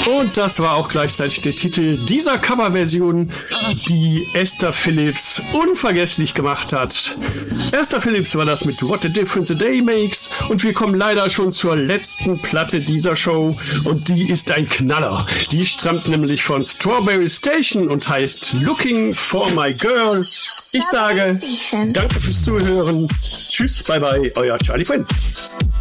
Und das war auch gleichzeitig der Titel dieser Coverversion, die Esther Phillips unvergesslich gemacht hat. Esther Phillips war das mit What a Difference a Day Makes. Und wir kommen leider schon zur letzten Platte dieser Show. Und die ist ein Knaller. Die stammt nämlich von Strawberry Station und heißt Looking for My Girl. Ich sage danke fürs Zuhören. Tschüss, bye bye, euer Charlie Friends.